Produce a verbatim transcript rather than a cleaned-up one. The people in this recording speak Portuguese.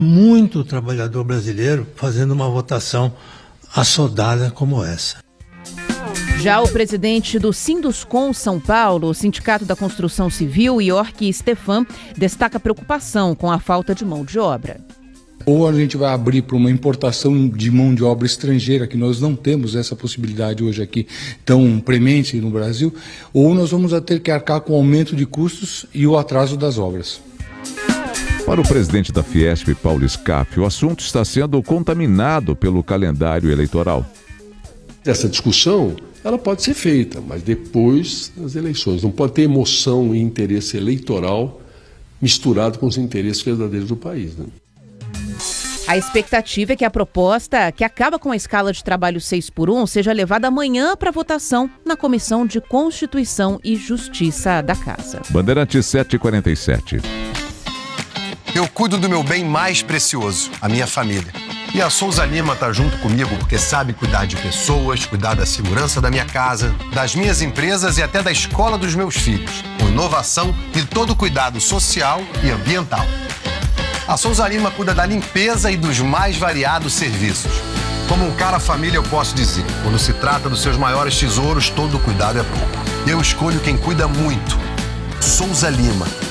Muito trabalhador brasileiro fazendo uma votação assodada como essa. Já o presidente do Sinduscon São Paulo, o Sindicato da Construção Civil, York Stefan, destaca preocupação com a falta de mão de obra. Ou a gente vai abrir para uma importação de mão de obra estrangeira, que nós não temos essa possibilidade hoje aqui tão premente no Brasil, ou nós vamos ter que arcar com o aumento de custos e o atraso das obras. Para o presidente da Fiesp, Paulo Scaff, o assunto está sendo contaminado pelo calendário eleitoral. Essa discussão, ela pode ser feita, mas depois das eleições. Não pode ter emoção e interesse eleitoral misturado com os interesses verdadeiros do país, né? A expectativa é que a proposta, que acaba com a escala de trabalho seis por um, seja levada amanhã para votação na Comissão de Constituição e Justiça da Casa. Bandeirantes sete e quarenta e sete. Eu cuido do meu bem mais precioso, a minha família. E a Souza Lima está junto comigo porque sabe cuidar de pessoas, cuidar da segurança da minha casa, das minhas empresas e até da escola dos meus filhos, com inovação e todo cuidado social e ambiental. A Souza Lima cuida da limpeza e dos mais variados serviços. Como um cara família, eu posso dizer, quando se trata dos seus maiores tesouros, todo cuidado é pouco. Eu escolho quem cuida muito. Souza Lima.